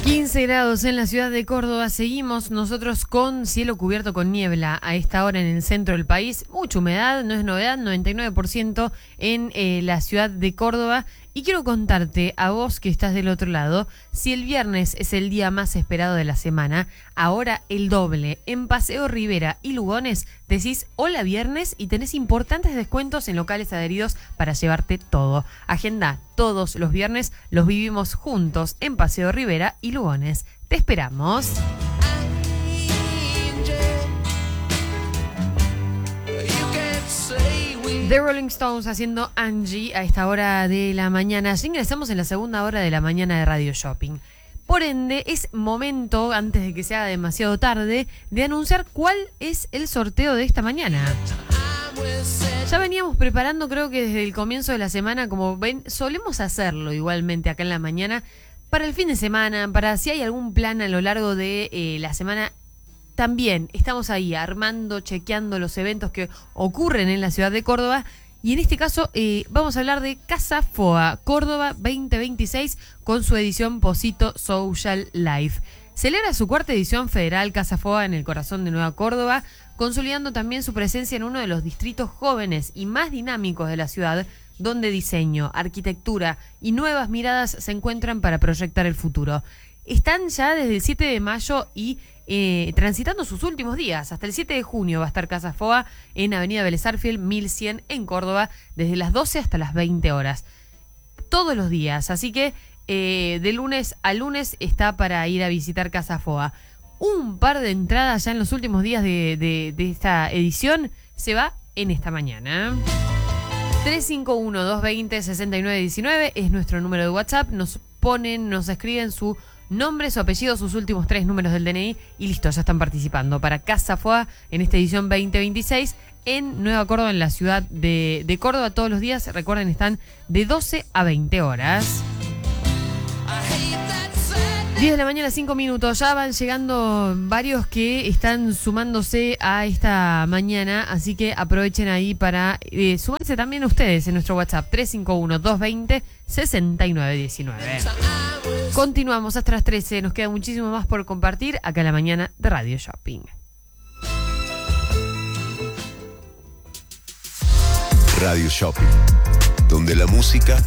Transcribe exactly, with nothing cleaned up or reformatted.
quince grados en la ciudad de Córdoba. Seguimos nosotros con cielo cubierto con niebla a esta hora en el centro del país. Mucha humedad, no es novedad, noventa y nueve por ciento en eh, la ciudad de Córdoba. Y quiero contarte a vos que estás del otro lado, si el viernes es el día más esperado de la semana, ahora el doble. En Paseo Rivera y Lugones decís hola viernes y tenés importantes descuentos en locales adheridos para llevarte todo. Agenda todos los viernes, los vivimos juntos en Paseo Rivera y Lugones. Te esperamos. The Rolling Stones haciendo Angie a esta hora de la mañana. Ya ingresamos en la segunda hora de la mañana de Radio Shopping. Por ende, es momento, antes de que sea demasiado tarde, de anunciar cuál es el sorteo de esta mañana. Ya veníamos preparando, creo que desde el comienzo de la semana, como ven, solemos hacerlo igualmente acá en la mañana, para el fin de semana, para si hay algún plan a lo largo de eh, la semana. También estamos ahí armando, chequeando los eventos que ocurren en la ciudad de Córdoba. Y en este caso eh, vamos a hablar de Casa Foa, Córdoba veinte veintiséis, con su edición Posito Social Life. Celebra su cuarta edición federal Casa Foa en el corazón de Nueva Córdoba, consolidando también su presencia en uno de los distritos jóvenes y más dinámicos de la ciudad, donde diseño, arquitectura y nuevas miradas se encuentran para proyectar el futuro. Están ya desde el siete de mayo y eh, transitando sus últimos días. Hasta el siete de junio va a estar Casa Foa en Avenida Vélez Arfiel mil cien en Córdoba, desde las doce hasta las veinte horas. Todos los días, así que eh, de lunes a lunes está para ir a visitar Casa Foa. Un par de entradas ya en los últimos días de, de, de esta edición se va en esta mañana. tres cinco uno, dos dos cero, seis nueve uno nueve es nuestro número de WhatsApp. Nos ponen, nos escriben su nombre, su apellido, sus últimos tres números del D N I y listo, ya están participando para Casa Foa en esta edición veinte veintiséis en Nueva Córdoba, en la ciudad de, de Córdoba. Todos los días, recuerden, están de doce a veinte horas. diez de la mañana, cinco minutos. Ya van llegando varios que están sumándose a esta mañana, así que aprovechen ahí para eh, sumarse también ustedes en nuestro WhatsApp tres cinco uno, dos dos cero, seis nueve uno nueve. Continuamos hasta las trece, nos queda muchísimo más por compartir acá en la mañana de Radio Shopping. Radio Shopping, donde la música